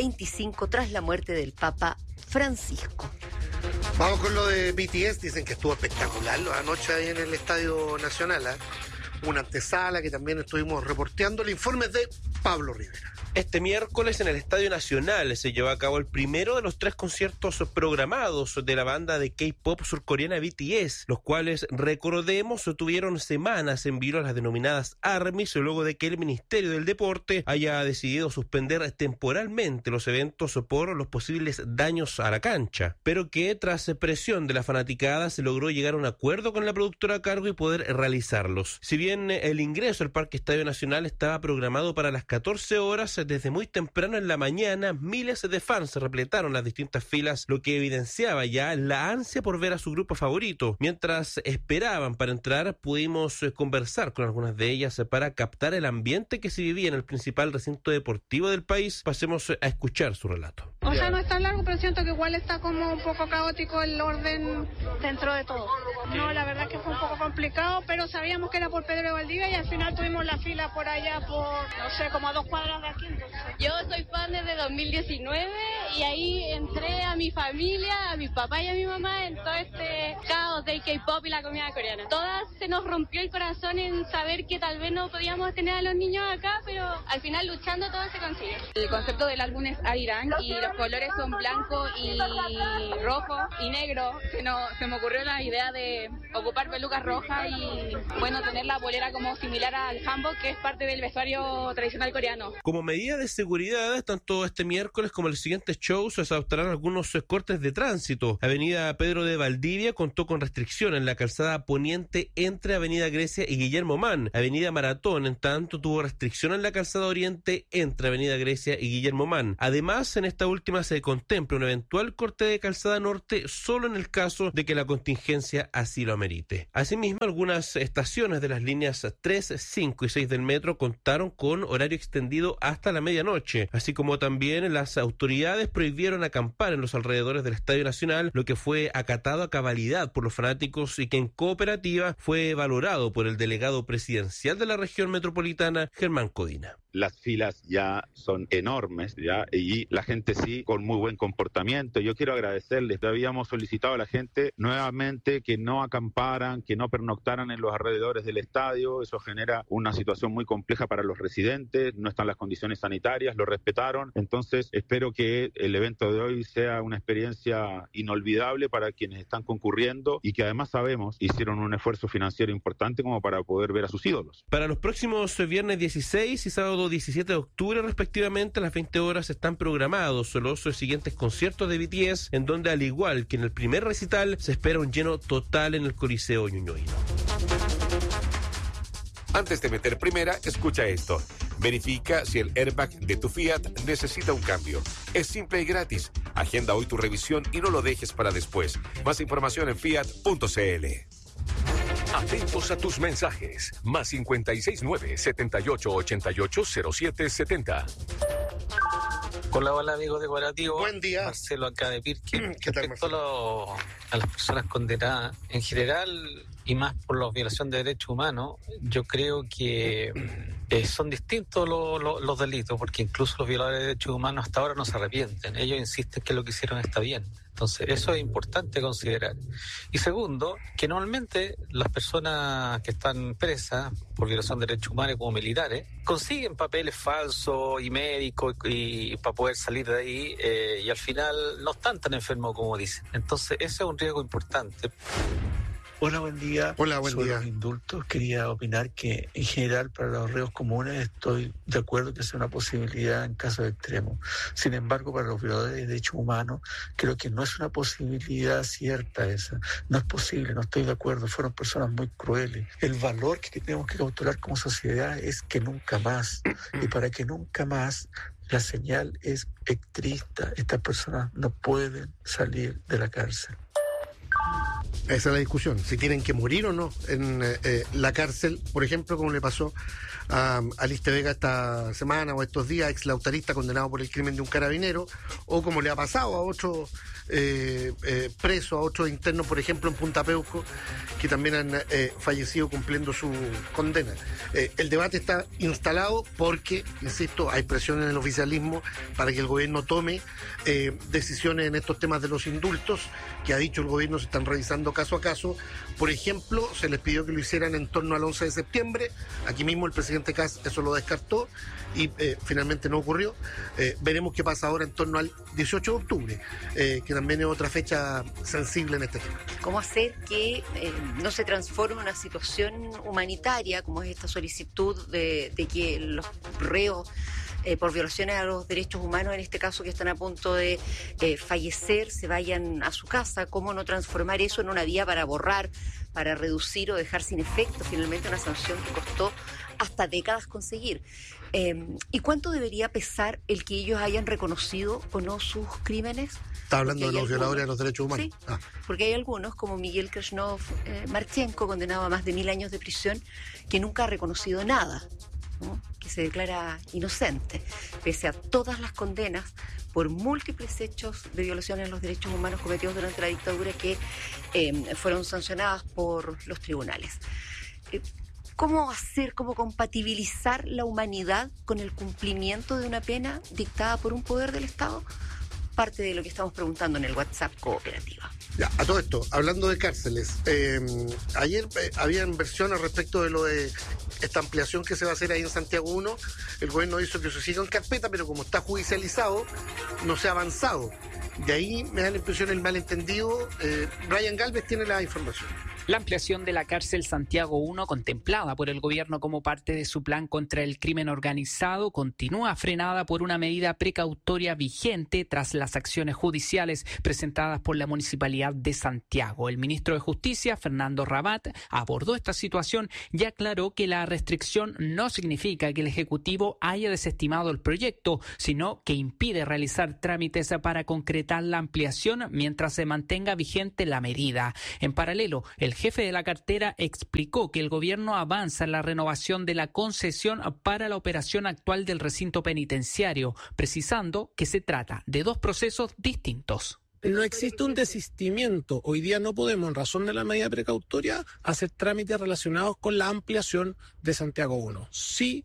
2025 tras la muerte del Papa Francisco. Vamos con lo de BTS, dicen que estuvo espectacular anoche ahí en el Estadio Nacional, una antesala que también estuvimos reporteando. El informe es de Pablo Rivera. Este miércoles en el Estadio Nacional se llevó a cabo el primero de los 3 conciertos programados de la banda de K-pop surcoreana BTS, los cuales, recordemos, tuvieron semanas en vilo a las denominadas ARMYs, luego de que el Ministerio del Deporte haya decidido suspender temporalmente los eventos por los posibles daños a la cancha, pero que tras presión de la fanaticada se logró llegar a un acuerdo con la productora a cargo y poder realizarlos. Si bien el ingreso al Parque Estadio Nacional estaba programado para las 14 horas, desde muy temprano en la mañana, miles de fans repletaron las distintas filas, lo que evidenciaba ya la ansia por ver a su grupo favorito. Mientras esperaban para entrar, pudimos conversar con algunas de ellas para captar el ambiente que se vivía en el principal recinto deportivo del país. Pasemos a escuchar su relato. O sea, no es tan largo, pero siento que igual está como un poco caótico el orden dentro de todo. No, la verdad es que fue un poco complicado, pero sabíamos que era por Pedro de Valdivia y al final tuvimos la fila por allá, no sé, como a 2 cuadras de aquí. Yo soy fan desde 2019 y ahí entré a mi familia, a mi papá y a mi mamá en todo este caos del K-pop y la comida coreana. Todas se nos rompió el corazón en saber que tal vez no podíamos tener a los niños acá, pero al final luchando todo se consigue. El concepto del álbum es Arirang y los colores son blanco y rojo y negro. Se me ocurrió la idea de ocupar pelucas rojas y bueno, tener la polera como similar al hanbok, que es parte del vestuario tradicional coreano. Como medida de seguridad, tanto este miércoles como el siguiente show se adoptarán algunos cortes de tránsito. Avenida Pedro de Valdivia contó con restricción en la calzada poniente entre Avenida Grecia y Guillermo Mann. Avenida Maratón, en tanto, tuvo restricción en la calzada oriente entre Avenida Grecia y Guillermo Mann. Además, en esta última se contempla un eventual corte de calzada norte solo en el caso de que la contingencia así lo amerite. Asimismo, algunas estaciones de las líneas 3, 5 y 6 del metro contaron con horario extendido hasta la medianoche, así como también las autoridades prohibieron acampar en los alrededores del Estadio Nacional, lo que fue acatado a cabalidad por los fanáticos y que en cooperativa fue valorado por el delegado presidencial de la región metropolitana, Germán Codina. las filas ya son enormes, ¿ya? Y la gente sí, con muy buen comportamiento. Yo quiero agradecerles, habíamos solicitado a la gente nuevamente que no acamparan, que no pernoctaran en los alrededores del estadio. Eso genera una situación muy compleja para los residentes, no están las condiciones sanitarias, lo respetaron. Entonces espero que el evento de hoy sea una experiencia inolvidable para quienes están concurriendo y que además sabemos hicieron un esfuerzo financiero importante como para poder ver a sus ídolos. Para los próximos viernes 16 y sábado 17 de octubre respectivamente, a las 20 horas están programados los siguientes conciertos de BTS, en donde al igual que en el primer recital se espera un lleno total en el Coliseo Ñuñoino. Antes de meter primera, escucha esto. Verifica si el airbag de tu Fiat necesita un cambio. Es simple y gratis. Agenda hoy tu revisión y no lo dejes para después. Más información en fiat.cl. Atentos a tus mensajes. Más 569-7888-0770. Hola amigos de Cooperativo. Buen día. Marcelo acá de Pirque. ¿Qué tal, Respecto a las personas condenadas en general y más por la violación de derechos humanos, yo creo que son distintos los delitos, porque incluso los violadores de derechos humanos hasta ahora no se arrepienten. Ellos insisten que lo que hicieron está bien. Entonces, eso es importante considerar. Y segundo, que normalmente las personas que están presas por violación de derechos humanos como militares consiguen papeles falsos y médicos y para poder salir de ahí y al final no están tan enfermos como dicen. Entonces, ese es un riesgo importante. Hola, buen día. Hola, buen Sobre día. los indultos, quería opinar que en general para los reos comunes estoy de acuerdo que sea una posibilidad en casos extremos. Sin embargo, para los violadores de derechos humanos, creo que no es una posibilidad cierta esa. No es posible, no estoy de acuerdo. Fueron personas muy crueles. El valor que tenemos que cautelar como sociedad es que nunca más. Y para que nunca más, la señal es triste. Estas personas no pueden salir de la cárcel. Esa es la discusión, si tienen que morir o no en la cárcel, por ejemplo, como le pasó a Aliste Vega esta semana o estos días, ex lautarista condenado por el crimen de un carabinero, o como le ha pasado a otro preso, a otros internos, por ejemplo, en Punta Peuco, que también han fallecido cumpliendo su condena. El debate está instalado porque, insisto, hay presión en el oficialismo para que el gobierno tome decisiones en estos temas de los indultos, que ha dicho el gobierno se están revisando caso a caso. Por ejemplo, se les pidió que lo hicieran en torno al 11 de septiembre. Aquí mismo el presidente Kast eso lo descartó y finalmente no ocurrió. Veremos qué pasa ahora en torno al 18 de octubre, que también es otra fecha sensible en este tema. ¿Cómo hacer que no se transforme en una situación humanitaria, como es esta solicitud de que los reos por violaciones a los derechos humanos, en este caso que están a punto de fallecer, se vayan a su casa? ¿Cómo no transformar eso en una vía para borrar, para reducir o dejar sin efecto finalmente una sanción que costó hasta décadas conseguir? ¿Y cuánto debería pesar el que ellos hayan reconocido o no sus crímenes? Está hablando de los violadores de los derechos humanos. Sí, porque hay algunos, como Miguel Krishnov Marchenko, condenado a más de 1000 años de prisión, que nunca ha reconocido nada, ¿no? Que se declara inocente, pese a todas las condenas por múltiples hechos de violaciones de los derechos humanos cometidos durante la dictadura que fueron sancionadas por los tribunales. ¿Cómo hacer, cómo compatibilizar la humanidad con el cumplimiento de una pena dictada por un poder del Estado? Parte de lo que estamos preguntando en el WhatsApp Cooperativa. Ya, a todo esto, hablando de cárceles, ayer habían versiones respecto de lo de esta ampliación que se va a hacer ahí en Santiago 1. El gobierno hizo que se siga en carpeta, pero como está judicializado, no se ha avanzado. De ahí me da la impresión el malentendido. Brian Galvez tiene la información. La ampliación de la cárcel Santiago 1, contemplada por el gobierno como parte de su plan contra el crimen organizado, continúa frenada por una medida precautoria vigente tras las acciones judiciales presentadas por la Municipalidad de Santiago. El ministro de Justicia, Fernando Rabat, abordó esta situación y aclaró que la restricción no significa que el Ejecutivo haya desestimado el proyecto, sino que impide realizar trámites para concretar la ampliación mientras se mantenga vigente la medida. En paralelo, el jefe de la cartera explicó que el gobierno avanza en la renovación de la concesión para la operación actual del recinto penitenciario, precisando que se trata de dos procesos distintos. No existe un desistimiento. Hoy día no podemos, en razón de la medida precautoria, hacer trámites relacionados con la ampliación de Santiago 1. Sí,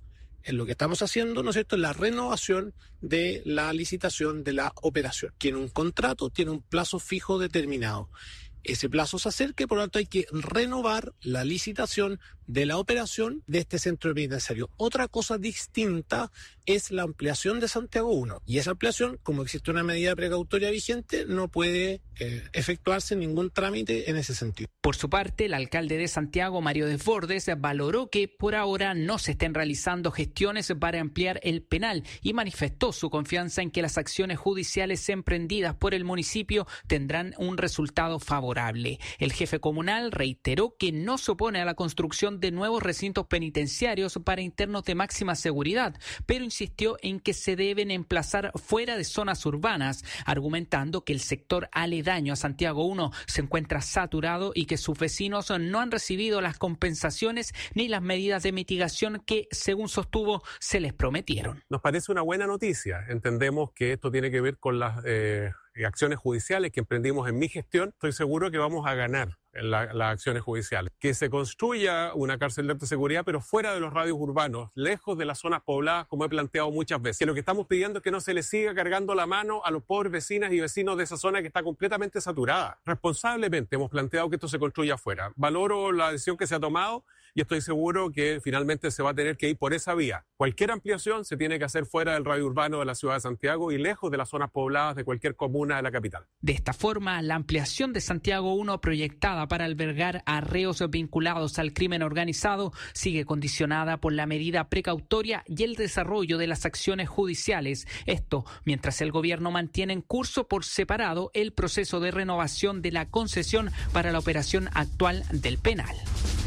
en lo que estamos haciendo, ¿no es cierto?, es la renovación de la licitación de la operación. Tiene un contrato, tiene un plazo fijo determinado. Ese plazo se acerca y por lo tanto hay que renovar la licitación de la operación de este centro penitenciario. Otra cosa distinta es la ampliación de Santiago 1. Y esa ampliación, como existe una medida precautoria vigente, no puede efectuarse ningún trámite en ese sentido. Por su parte, el alcalde de Santiago, Mario Desbordes, valoró que por ahora no se estén realizando gestiones para ampliar el penal y manifestó su confianza en que las acciones judiciales emprendidas por el municipio tendrán un resultado favorable. El jefe comunal reiteró que no se opone a la construcción de nuevos recintos penitenciarios para internos de máxima seguridad, pero insistió en que se deben emplazar fuera de zonas urbanas, argumentando que el sector aledaño a Santiago 1 se encuentra saturado y que sus vecinos no han recibido las compensaciones ni las medidas de mitigación que, según sostuvo, se les prometieron. Nos parece una buena noticia. Entendemos que esto tiene que ver con las acciones judiciales que emprendimos en mi gestión. Estoy seguro que vamos a ganar en las acciones judiciales. Que se construya una cárcel de alta seguridad, pero fuera de los radios urbanos, lejos de las zonas pobladas, como he planteado muchas veces. Que lo que estamos pidiendo es que no se le siga cargando la mano a los pobres vecinas y vecinos de esa zona que está completamente saturada. Responsablemente hemos planteado que esto se construya afuera. Valoro la decisión que se ha tomado y estoy seguro que finalmente se va a tener que ir por esa vía. Cualquier ampliación se tiene que hacer fuera del radio urbano de la ciudad de Santiago y lejos de las zonas pobladas de cualquier comuna de la capital. De esta forma, la ampliación de Santiago 1 proyectada para albergar a reos vinculados al crimen organizado sigue condicionada por la medida precautoria y el desarrollo de las acciones judiciales. Esto mientras el gobierno mantiene en curso por separado el proceso de renovación de la concesión para la operación actual del penal.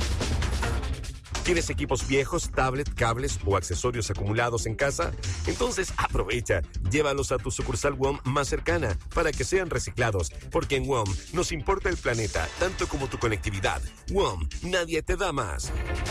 ¿Tienes equipos viejos, tablet, cables o accesorios acumulados en casa? Entonces aprovecha, llévalos a tu sucursal WOM más cercana para que sean reciclados, porque en WOM nos importa el planeta tanto como tu conectividad. WOM, nadie te da más.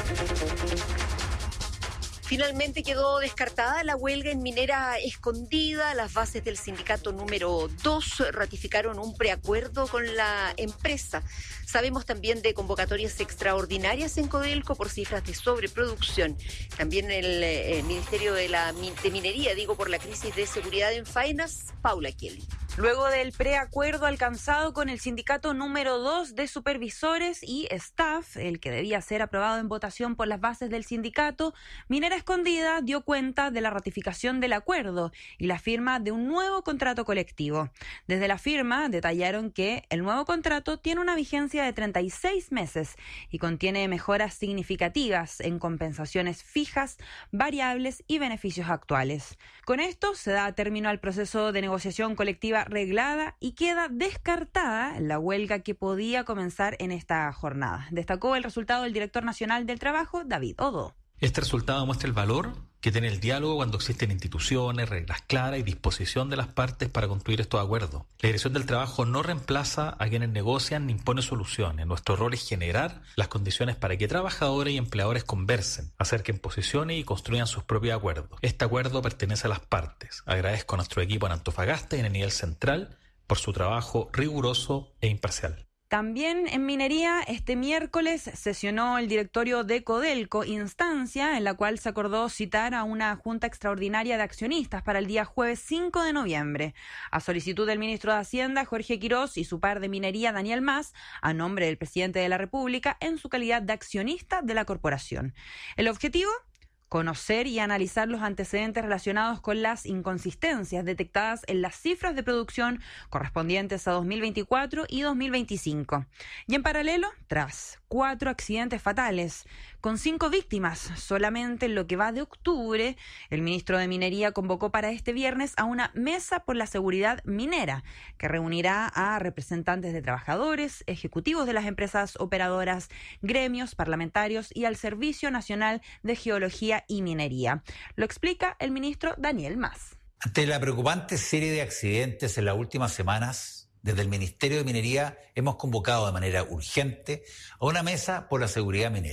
Finalmente quedó descartada la huelga en Minera Escondida. Las bases del sindicato número 2 ratificaron un preacuerdo con la empresa. Sabemos también de convocatorias extraordinarias en Codelco por cifras de sobreproducción. También el Ministerio de Minería, por la crisis de seguridad en faenas. Paula Kelly. Luego del preacuerdo alcanzado con el sindicato número 2 de supervisores y staff, el que debía ser aprobado en votación por las bases del sindicato, Minera Escondida dio cuenta de la ratificación del acuerdo y la firma de un nuevo contrato colectivo. Desde la firma detallaron que el nuevo contrato tiene una vigencia de 36 meses y contiene mejoras significativas en compensaciones fijas, variables y beneficios actuales. Con esto se da término al proceso de negociación colectiva reglada y queda descartada la huelga que podía comenzar en esta jornada. Destacó el resultado del director nacional del trabajo, David Odo. Este resultado muestra el valor que tiene el diálogo cuando existen instituciones, reglas claras y disposición de las partes para construir estos acuerdos. La Dirección del Trabajo no reemplaza a quienes negocian ni impone soluciones. Nuestro rol es generar las condiciones para que trabajadores y empleadores conversen, acerquen posiciones y construyan sus propios acuerdos. Este acuerdo pertenece a las partes. Agradezco a nuestro equipo en Antofagasta y en el nivel central por su trabajo riguroso e imparcial. También en minería, este miércoles sesionó el directorio de Codelco, instancia en la cual se acordó citar a una junta extraordinaria de accionistas para el día jueves 5 de noviembre. A solicitud del ministro de Hacienda, Jorge Quirós, y su par de minería, Daniel Mas, a nombre del presidente de la República, en su calidad de accionista de la corporación. El objetivo: conocer y analizar los antecedentes relacionados con las inconsistencias detectadas en las cifras de producción correspondientes a 2024 y 2025. Y en paralelo, tras 4 accidentes fatales, con 5 víctimas solamente en lo que va de octubre, el ministro de Minería convocó para este viernes a una mesa por la seguridad minera, que reunirá a representantes de trabajadores, ejecutivos de las empresas operadoras, gremios, parlamentarios y al Servicio Nacional de Geología y Minería. Lo explica el ministro Daniel Mas. Ante la preocupante serie de accidentes en las últimas semanas, desde el Ministerio de Minería hemos convocado de manera urgente a una mesa por la seguridad minera.